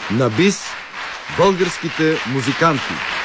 На бис българските музиканти.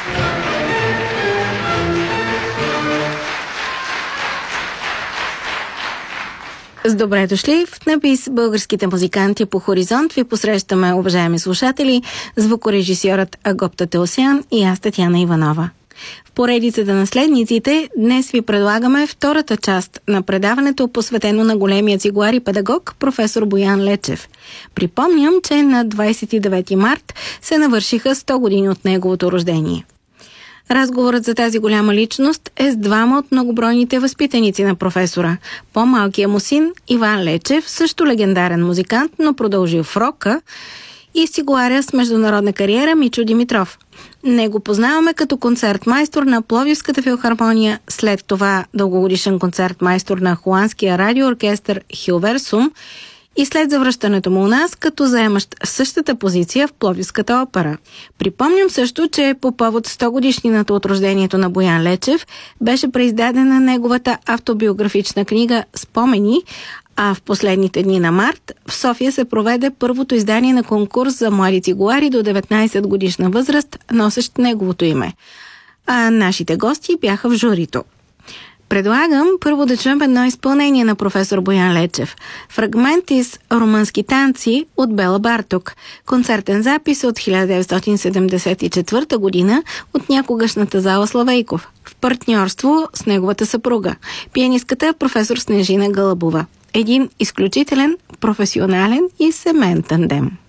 С добре дошли в Набис българските музиканти по Хоризонт. Ви посрещаме, уважаеми слушатели, звукорежисьорът Агопта Теосян и аз, Татяна Иванова. В поредицата наследниците днес ви предлагаме втората част на предаването, посветено на големия цигулар и педагог професор Боян Лечев. Припомням, че на 29 март се навършиха 100 години от неговото рождение. Разговорът за тази голяма личност е с двама от многобройните възпитаници на професора. По-малкият му син Иван Лечев, също легендарен музикант, но продължил в рока, и цигуларя с международна кариера Мичо Димитров. Него познаваме като концертмайстор на Пловдивската филхармония, след това дългогодишен концертмайстор на холандския радиооркестър Хилверсум и след завръщането му у нас като заемащ същата позиция в Пловдивската опера. Припомням също, че по повод 100 годишнината от рождението на Боян Лечев беше преиздадена неговата автобиографична книга «Спомени», а в последните дни на март в София се проведе първото издание на конкурс за млади цигулари до 19 годишна възраст, носещ неговото име. А нашите гости бяха в журито. Предлагам първо да чуем едно изпълнение на професор Боян Лечев. Фрагмент из «Румънски танци» от Бела Барток. Концертен запис от 1974 година от някогашната зала Славейков, в партньорство с неговата съпруга, пианистката професор Снежина Гълъбова. Един изключителен, професионален и семейен тандем.